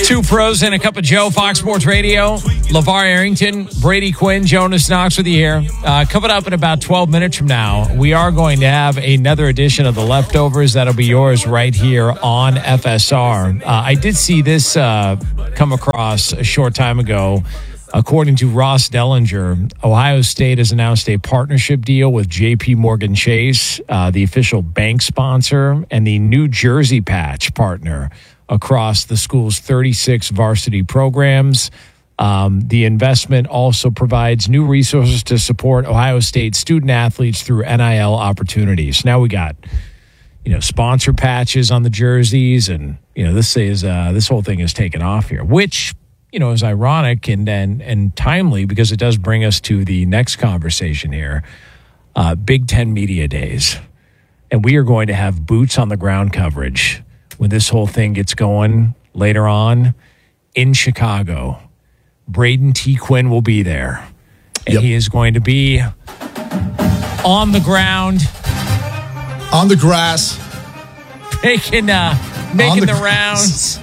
Two pros and a cup of Joe, Fox Sports Radio. LeVar Arrington, Brady Quinn, Jonas Knox with you here. Coming up in about 12 minutes from now, we are going to have another edition of The Leftovers. That'll be yours right here on FSR. I did see this come across a short time ago. According to Ross Dellinger, Ohio State has announced a partnership deal with J.P. Morgan Chase, the official bank sponsor, and the New Jersey Patch partner across the school's 36 varsity programs. The investment also provides new resources to support Ohio State student athletes through NIL opportunities. Now we got, sponsor patches on the jerseys, and this whole thing is taken off here, which is ironic and timely because it does bring us to the next conversation here. Big Ten Media Days, and we are going to have boots on the ground coverage when this whole thing gets going later on in Chicago. Braden T. Quinn will be there, and he is going to be on the ground, on the grass, making the rounds.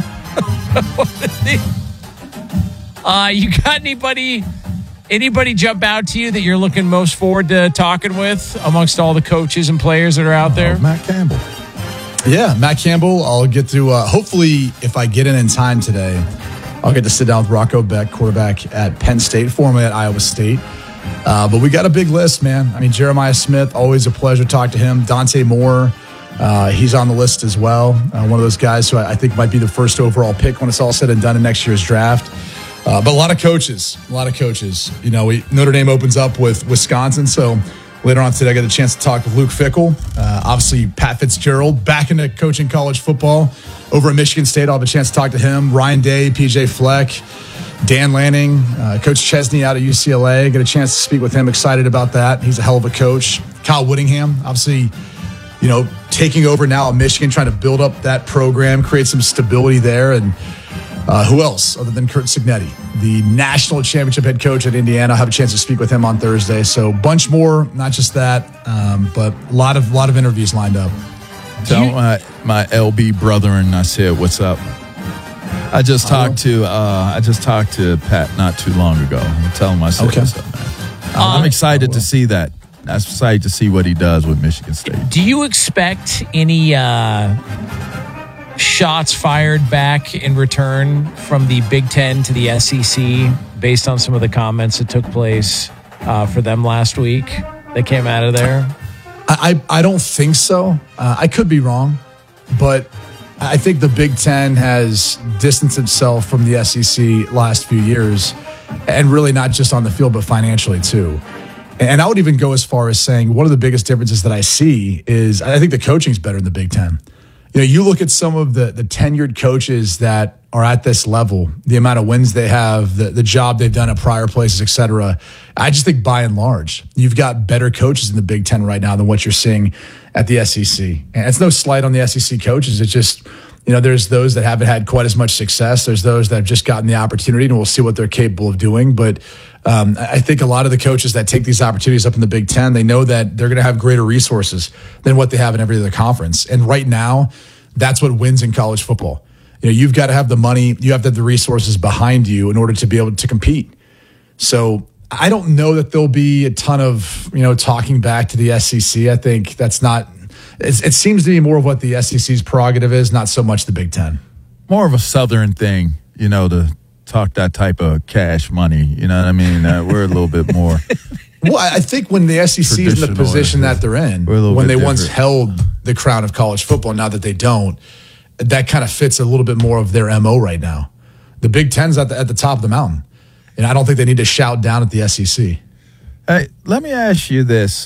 You got anybody jump out to you that you're looking most forward to talking with amongst all the coaches and players that are out there? Matt Campbell. Yeah, Matt Campbell. I'll get to, hopefully, if I get in time today, I'll get to sit down with Rocco Beck, quarterback at Penn State, formerly at Iowa State. But we got a big list, man. I mean, Jeremiah Smith, always a pleasure to talk to him. Dante Moore, he's on the list as well. One of those guys who I think might be the first overall pick when it's all said and done in next year's draft. But a lot of coaches. Notre Dame opens up with Wisconsin, so later on today I got a chance to talk with Luke Fickell. Obviously, Pat Fitzgerald back into coaching college football over at Michigan State. I'll have a chance to talk to him. Ryan Day, PJ Fleck, Dan Lanning, Coach Chesney out of UCLA. Get a chance to speak with him. Excited about that. He's a hell of a coach. Kyle Whittingham, obviously, taking over now at Michigan, trying to build up that program, create some stability there. And who else other than Kurt Cignetti, the national championship head coach at Indiana? I'll have a chance to speak with him on Thursday. So bunch more, not just that, but a lot of interviews lined up. Tell my LB brother and I said, what's up? I just talked to Pat not too long ago. I'm telling him I said, what's up, man? I'm excited to see that. I'm excited to see what he does with Michigan State. Do you expect any shots fired back in return from the Big Ten to the SEC based on some of the comments that took place for them last week that came out of there? I don't think so. I could be wrong, but I think the Big Ten has distanced itself from the SEC last few years, and really not just on the field, but financially too. And I would even go as far as saying one of the biggest differences that I see is I think the coaching's better in the Big Ten. You look at some of the tenured coaches that are at this level, the amount of wins they have, the job they've done at prior places, et cetera. I just think by and large, you've got better coaches in the Big Ten right now than what you're seeing at the SEC. And it's no slight on the SEC coaches. It's just, there's those that haven't had quite as much success. There's those that have just gotten the opportunity, and we'll see what they're capable of doing. But I think a lot of the coaches that take these opportunities up in the Big Ten, they know that they're going to have greater resources than what they have in every other conference. And right now, that's what wins in college football. You've got to have the money, you have to have the resources behind you in order to be able to compete. So I don't know that there'll be a ton of, talking back to the SEC. I think that's not, it seems to be more of what the SEC's prerogative is, not so much the Big Ten. More of a Southern thing, to talk that type of cash money. You know what I mean? We're a little bit more. Well, I think when the SEC is in the position that they're in, when they once held the crown of college football, now that they don't, that kind of fits a little bit more of their MO right now. The Big Ten's at the top of the mountain, and I don't think they need to shout down at the SEC. Hey, let me ask you this.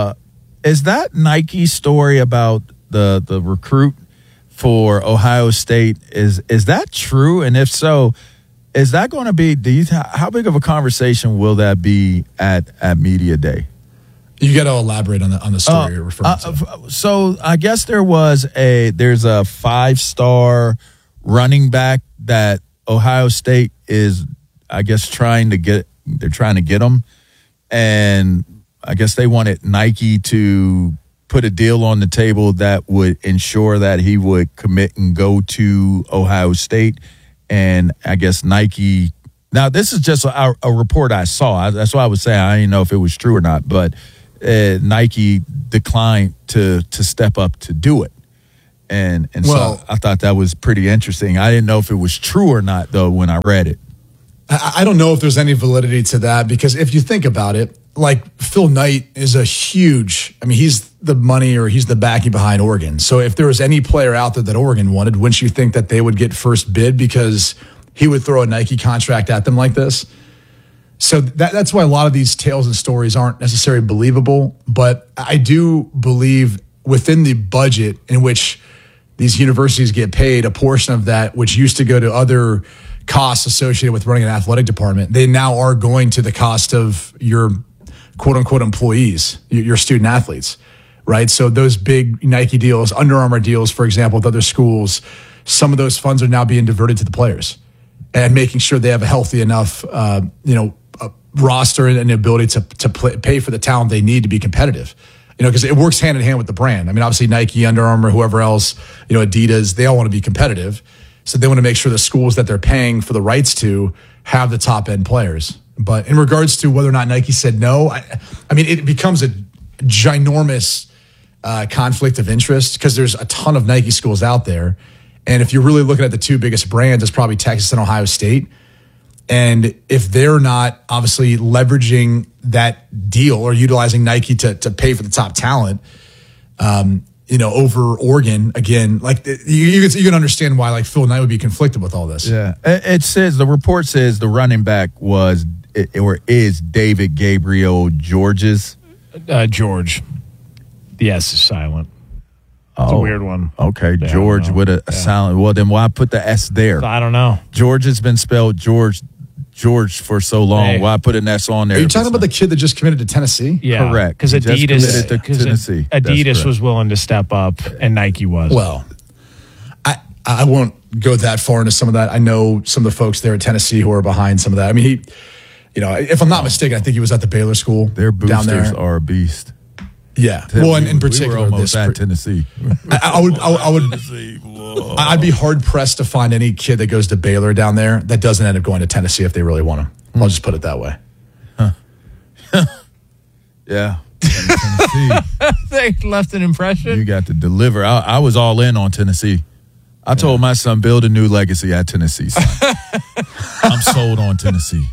Is that Nike story about the recruit for Ohio State, is that true? And if so, is that going to be, how big of a conversation will that be at Media Day? You got to elaborate on the story you're referring to. So I guess there's a 5-star running back that Ohio State is, I guess, trying to get him. And I guess they wanted Nike to put a deal on the table that would ensure that he would commit and go to Ohio State. and I guess Nike. Now, this is just a report I saw. That's why I was saying I didn't know if it was true or not, but Nike declined to step up to do it. And so I thought that was pretty interesting. I didn't know if it was true or not, though, when I read it. I don't know if there's any validity to that, because if you think about it, like Phil Knight is a huge, he's the money, or he's the backing behind Oregon. So if there was any player out there that Oregon wanted, wouldn't you think that they would get first bid because he would throw a Nike contract at them like this? So that's why a lot of these tales and stories aren't necessarily believable. But I do believe within the budget in which these universities get paid, a portion of that, which used to go to other costs associated with running an athletic department, they now are going to the cost of your quote unquote employees, your student athletes, right? So those big Nike deals, Under Armour deals, for example, with other schools, some of those funds are now being diverted to the players and making sure they have a healthy enough, roster and the ability to pay for the talent they need to be competitive. Because it works hand in hand with the brand. Obviously Nike, Under Armour, whoever else, Adidas, they all want to be competitive. So they want to make sure the schools that they're paying for the rights to have the top end players. But in regards to whether or not Nike said no, it becomes a ginormous conflict of interest, because there's a ton of Nike schools out there. And if you're really looking at the two biggest brands, it's probably Texas and Ohio State. And if they're not obviously leveraging that deal or utilizing Nike to pay for the top talent, over Oregon, again, like you can understand why like Phil Knight would be conflicted with all this. Yeah, it says, the report says the running back is David Gabriel Georges. George. The S is silent. It's a weird one. Okay, yeah, George with a silent. Well, then why put the S there? I don't know. George has been spelled George for so long. Hey. Why put an S on there? Are you talking about the kid that just committed to Tennessee? Yeah, correct. Because Adidas was willing to step up, and Nike was. Well, I won't go that far into some of that. I know some of the folks there at Tennessee who are behind some of that. If I'm not mistaken, I think he was at the Baylor school. Their boosters down there are a beast. Yeah. Well, in particular, we were almost at Tennessee. I'd be hard pressed to find any kid that goes to Baylor down there that doesn't end up going to Tennessee if they really want him. I'll just put it that way. Huh. Yeah. Tennessee. They left an impression. You got to deliver. I was all in on Tennessee. I told my son, build a new legacy at Tennessee, son. I'm sold on Tennessee.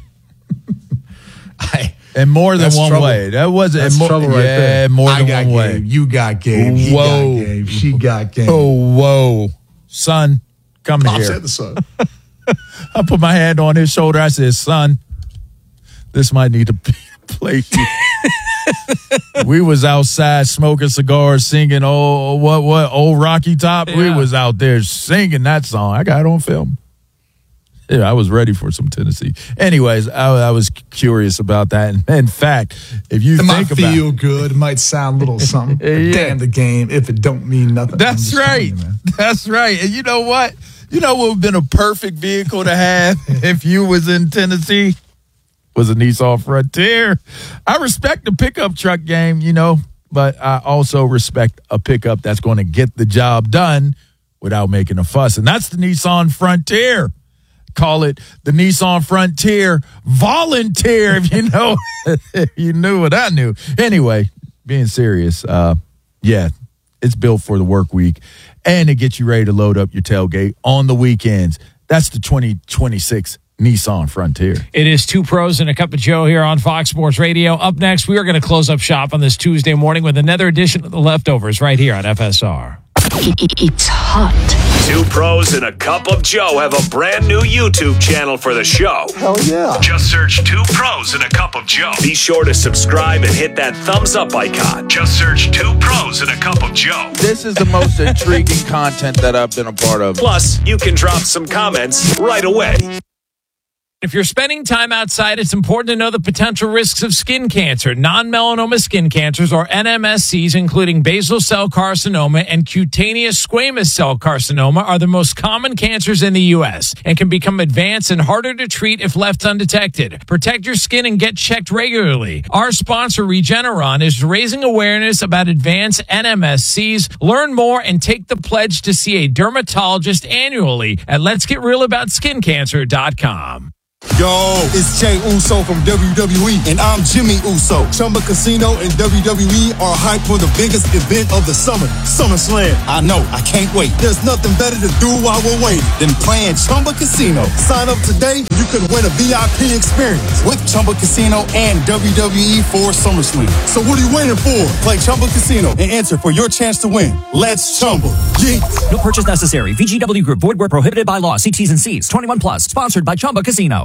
And more than one trouble. way. That wasn't trouble right there. More than one way. You got game. He got game. She got game. Oh, whoa. Son, come here. Said the son. I put my hand on his shoulder. I said, son, this might need to be a place. We was outside smoking cigars, singing, old Rocky Top. Yeah. We was out there singing that song. I got it on film. Yeah, I was ready for some Tennessee. Anyways, I was curious about that. And in fact, if you think about it, might feel good, might sound a little something. Yeah. Damn the game if it don't mean nothing. That's right. That's right. And you know what? You know what would have been a perfect vehicle to have if you was in Tennessee? Was a Nissan Frontier. I respect the pickup truck game, but I also respect a pickup that's going to get the job done without making a fuss. And that's the Nissan Frontier. Call it the Nissan Frontier Volunteer, if you knew what I knew. Anyway, being serious, it's built for the work week, and it gets you ready to load up your tailgate on the weekends. That's the 2026 Nissan Frontier. It is Two Pros and a Cup of Joe here on Fox Sports Radio. Up next, we are going to close up shop on this Tuesday morning with another edition of The Leftovers right here on FSR. It's hot. Two Pros and a Cup of Joe have a brand new YouTube channel for the show. Hell yeah. Just search Two Pros and a Cup of Joe. Be sure to subscribe and hit that thumbs up icon. Just search Two Pros and a Cup of Joe. This is the most intriguing content that I've been a part of. Plus, you can drop some comments right away. If you're spending time outside, it's important to know the potential risks of skin cancer. Non-melanoma skin cancers, or NMSCs, including basal cell carcinoma and cutaneous squamous cell carcinoma, are the most common cancers in the U.S. and can become advanced and harder to treat if left undetected. Protect your skin and get checked regularly. Our sponsor, Regeneron, is raising awareness about advanced NMSCs. Learn more and take the pledge to see a dermatologist annually at letsgetrealaboutSkinCancer.com. Yo, it's Jay Uso from WWE, and I'm Jimmy Uso. Chumba Casino and WWE are hyped for the biggest event of the summer, SummerSlam. I know, I can't wait. There's nothing better to do while we're waiting than playing Chumba Casino. Sign up today, you could win a VIP experience with Chumba Casino and WWE for SummerSlam. So what are you waiting for? Play Chumba Casino and enter for your chance to win. Let's Chumba. Yeah. No purchase necessary. VGW Group. Void where prohibited by law. See T's and C's. 21 plus. Sponsored by Chumba Casino.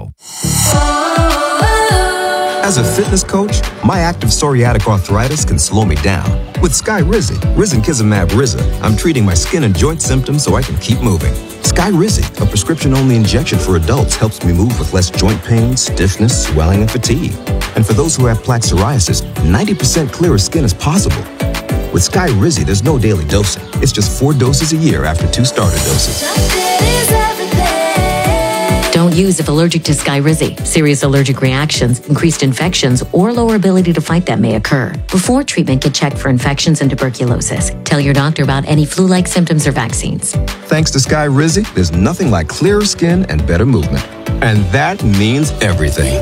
As a fitness coach, my active psoriatic arthritis can slow me down. With Skyrizi, Risankizumab Riza, I'm treating my skin and joint symptoms so I can keep moving. Skyrizi, a prescription-only injection for adults, helps me move with less joint pain, stiffness, swelling, and fatigue. And for those who have plaque psoriasis, 90% clearer skin is possible. With Skyrizi, there's no daily dosing. It's just 4 doses a year after 2 starter doses. Don't use if allergic to Skyrizi. Serious allergic reactions, increased infections, or lower ability to fight them may occur. Before treatment, get checked for infections and tuberculosis. Tell your doctor about any flu-like symptoms or vaccines. Thanks to Skyrizi, there's nothing like clearer skin and better movement. And that means everything.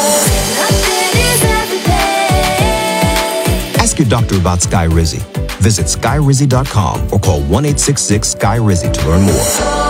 Ask your doctor about Skyrizi. Visit Skyrizi.com or call 1-866-SKY-RIZI to learn more.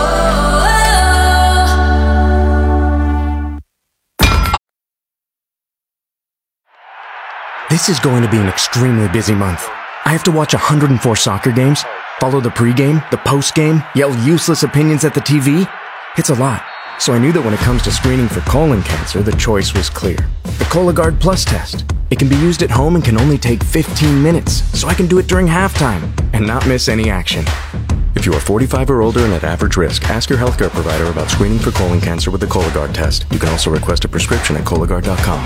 This is going to be an extremely busy month. I have to watch 104 soccer games, follow the pregame, the postgame, yell useless opinions at the TV. It's a lot. So I knew that when it comes to screening for colon cancer, the choice was clear. The Cologuard Plus test. It can be used at home and can only take 15 minutes, so I can do it during halftime and not miss any action. If you are 45 or older and at average risk, ask your healthcare provider about screening for colon cancer with the Cologuard test. You can also request a prescription at Cologuard.com.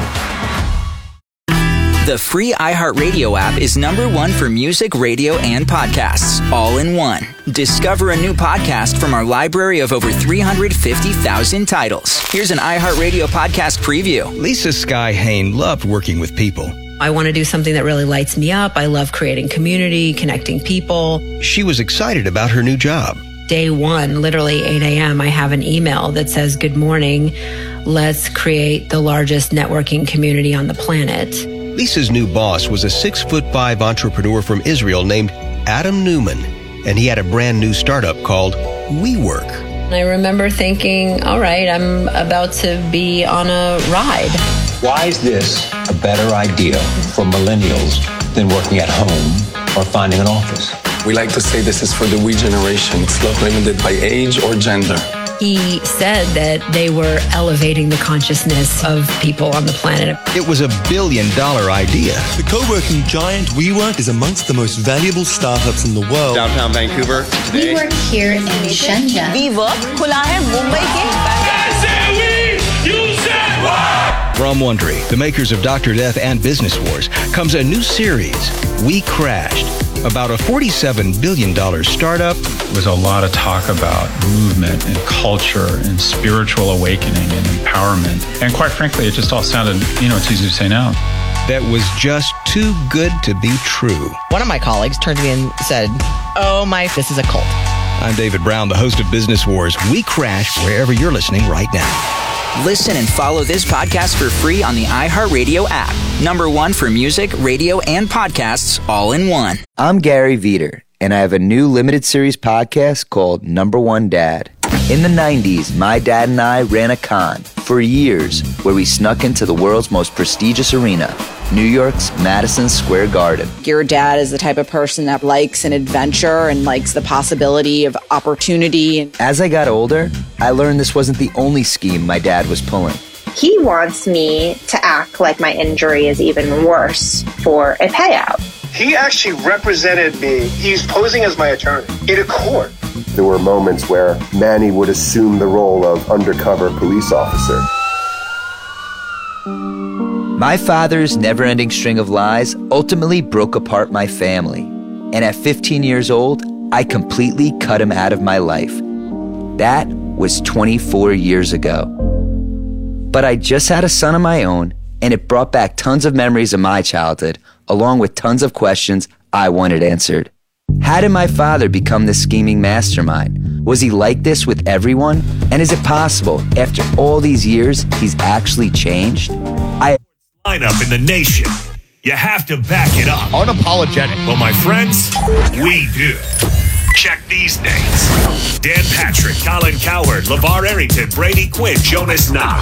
The free iHeartRadio app is #1 for music, radio, and podcasts, all in one. Discover a new podcast from our library of over 350,000 titles. Here's an iHeartRadio podcast preview. Lisa Sky Hain loved working with people. I want to do something that really lights me up. I love creating community, connecting people. She was excited about her new job. Day one, literally 8 a.m., I have an email that says, "Good morning. Let's create the largest networking community on the planet." Lisa's new boss was a 6'5" entrepreneur from Israel named Adam Newman, and he had a brand new startup called WeWork. I remember thinking, all right, I'm about to be on a ride. Why is this a better idea for millennials than working at home or finding an office? We like to say this is for the we generation. It's not limited by age or gender. He said that they were elevating the consciousness of people on the planet. It was a $1 billion idea. The co-working giant WeWork is amongst the most valuable startups in the world. Downtown Vancouver today. We work here in Shenzhen. WeWork खुला है मुंबई के. From Wondery, the makers of Dr. Death and Business Wars, comes a new series, We Crashed, about a $47 billion startup. There was a lot of talk about movement and culture and spiritual awakening and empowerment. And quite frankly, it just all sounded, it's easy to say now. That was just too good to be true. One of my colleagues turned to me and said, this is a cult. I'm David Brown, the host of Business Wars. We Crashed wherever you're listening right now. Listen and follow this podcast for free on the iHeartRadio app. #1 for music, radio, and podcasts, all in one. I'm Gary Veter, and I have a new limited series podcast called #1 Dad. In the 90s, my dad and I ran a con for years where we snuck into the world's most prestigious arena, New York's Madison Square Garden. Your dad is the type of person that likes an adventure and likes the possibility of opportunity. As I got older, I learned this wasn't the only scheme my dad was pulling. He wants me to act like my injury is even worse for a payout. He actually represented me. He's posing as my attorney in a court. There were moments where Manny would assume the role of undercover police officer. My father's never-ending string of lies ultimately broke apart my family. And at 15 years old, I completely cut him out of my life. That was 24 years ago. But I just had a son of my own, and it brought back tons of memories of my childhood, along with tons of questions I wanted answered. How did my father become this scheming mastermind? Was he like this with everyone? And is it possible, after all these years, he's actually changed? Lineup in the nation. You have to back it up. Unapologetic. Well, my friends, we do. Check these names: Dan Patrick, Colin Cowherd, LeVar Arrington, Brady Quinn, Jonas Knox.